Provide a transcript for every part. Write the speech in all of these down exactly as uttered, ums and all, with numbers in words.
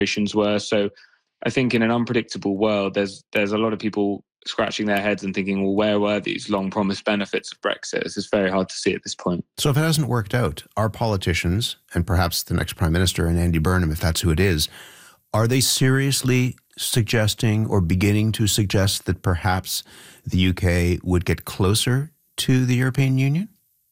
situations were. So I think in an unpredictable world, there's there's a lot of people scratching their heads and thinking, well, where were these long-promised benefits of Brexit? It's just very hard to see at this point. So if it hasn't worked out, our politicians, and perhaps the next Prime Minister and Andy Burnham, if that's who it is, are they seriously suggesting or beginning to suggest that perhaps the U K would get closer to the European Union?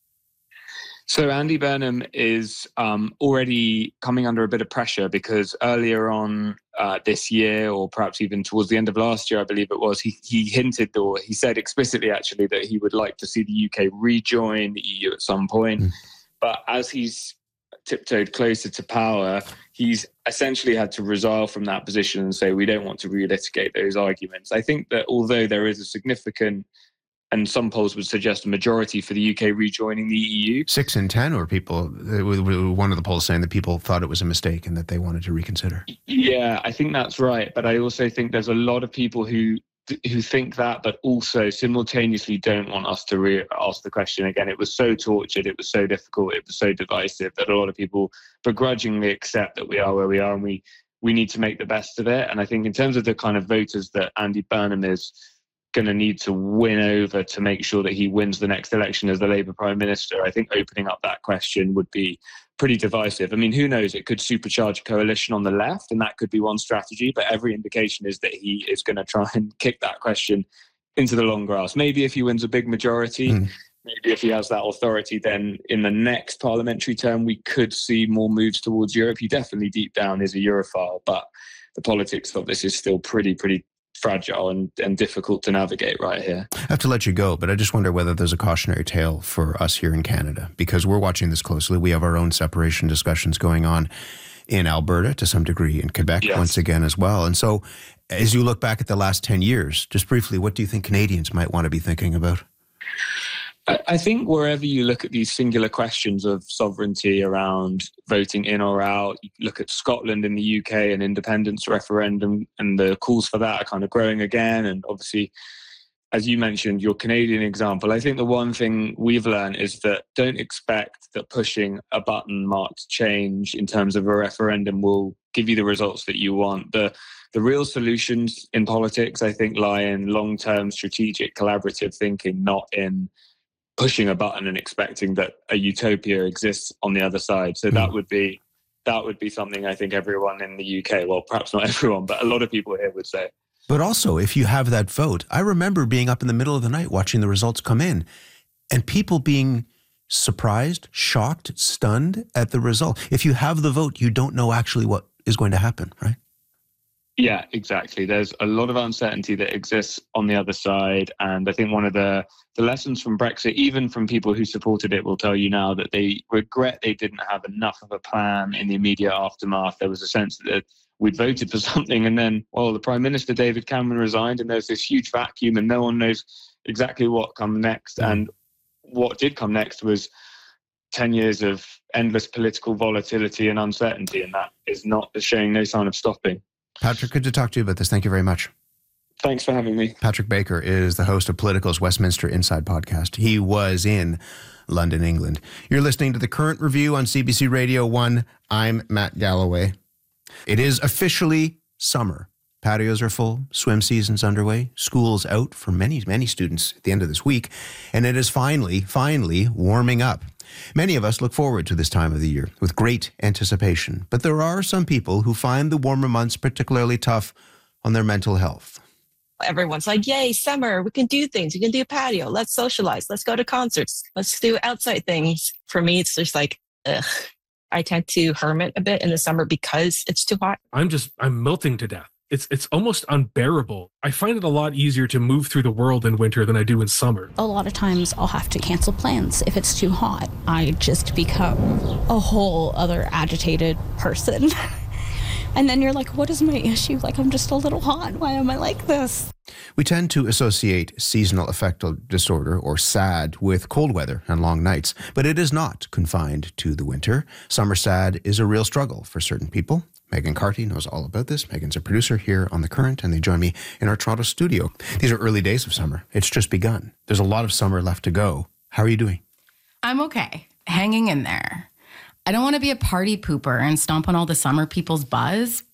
So Andy Burnham is um, already coming under a bit of pressure because earlier on uh, this year, or perhaps even towards the end of last year, I believe it was, he, he hinted, or he said explicitly actually, that he would like to see the U K rejoin the E U at some point. Mm. But as he's tiptoed closer to power, he's essentially had to resign from that position and say, we don't want to relitigate those arguments. I think that although there is a significant, and some polls would suggest a majority for the U K rejoining the E U. Six in ten were people, one of the polls saying that people thought it was a mistake and that they wanted to reconsider. Yeah, I think that's right. But I also think there's a lot of people who who think that, but also simultaneously don't want us to re- ask the question again. It was so tortured, it was so difficult, it was so divisive that a lot of people begrudgingly accept that we are where we are, and we, we need to make the best of it. And I think in terms of the kind of voters that Andy Burnham is going to need to win over to make sure that he wins the next election as the Labour Prime Minister, I think opening up that question would be pretty divisive. I mean, who knows? It could supercharge a coalition on the left, and that could be one strategy, but every indication is that he is going to try and kick that question into the long grass. Maybe if he wins a big majority, mm. maybe if he has that authority, then in the next parliamentary term, we could see more moves towards Europe. He definitely deep down is a Europhile, but the politics of this is still pretty, pretty fragile and, and difficult to navigate right here. I have to let you go, but I just wonder whether there's a cautionary tale for us here in Canada, because we're watching this closely. We have our own separation discussions going on in Alberta, to some degree in Quebec, yes. once again as well. And so as you look back at the last ten years, just briefly, what do you think Canadians might want to be thinking about? I think wherever you look at these singular questions of sovereignty around voting in or out, you look at Scotland in the U K, an independence referendum, and the calls for that are kind of growing again. And obviously, as you mentioned, your Canadian example, I think the one thing we've learned is that don't expect that pushing a button marked change in terms of a referendum will give you the results that you want. The The real solutions in politics, I think, lie in long-term strategic collaborative thinking, not in pushing a button and expecting that a utopia exists on the other side. So mm. that would be that would be something I think everyone in the U K, well, perhaps not everyone, but a lot of people here would say. But also, if you have that vote, I remember being up in the middle of the night watching the results come in and people being surprised, shocked, stunned at the result. If you have the vote, you don't know actually what is going to happen, right? Yeah, exactly. There's a lot of uncertainty that exists on the other side. And I think one of the, the lessons from Brexit, even from people who supported it, will tell you now that they regret they didn't have enough of a plan in the immediate aftermath. There was a sense that we'd voted for something and then, well, the Prime Minister, David Cameron, resigned and there's this huge vacuum and no one knows exactly what comes next. Mm. And what did come next was ten years of endless political volatility and uncertainty. And that is not showing no sign of stopping. Patrick, good to talk to you about this. Thank you very much. Thanks for having me. Patrick Baker is the host of Political's Westminster Inside podcast. He was in London, England. You're listening to The Current Review on C B C Radio one. I'm Matt Galloway. It is officially summer. Patios are full, swim season's underway, school's out for many, many students at the end of this week, and it is finally, finally warming up. Many of us look forward to this time of the year with great anticipation, but there are some people who find the warmer months particularly tough on their mental health. Everyone's like, yay, summer, we can do things. We can do patio. Let's socialize. Let's go to concerts. Let's do outside things. For me, it's just like, ugh. I tend to hermit a bit in the summer because it's too hot. I'm just, I'm melting to death. It's it's almost unbearable. I find it a lot easier to move through the world in winter than I do in summer. A lot of times I'll have to cancel plans if it's too hot. I just become a whole other agitated person. And then you're like, what is my issue? Like, I'm just a little hot. Why am I like this? We tend to associate seasonal affective disorder, or SAD, with cold weather and long nights, but it is not confined to the winter. Summer SAD is a real struggle for certain people. Megan Carty knows all about this. Megan's a producer here on The Current, and they join me in our Toronto studio. These are early days of summer. It's just begun. There's a lot of summer left to go. How are you doing? I'm okay. Hanging in there. I don't want to be a party pooper and stomp on all the summer people's buzz,